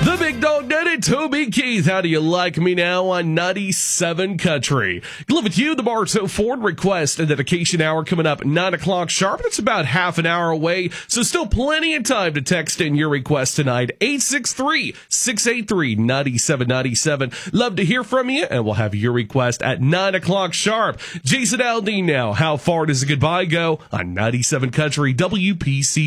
The Big Dog Daddy, Toby Keith. How do you like me now on 97 Country? Live with you, the Bartow Ford request and dedication hour coming up 9 o'clock sharp. It's about half an hour away, so still plenty of time to text in your request tonight. 863-683-9797. Love to hear from you, and we'll have your request at 9 o'clock sharp. Jason Aldean now. How far does a goodbye go on 97 Country WPC?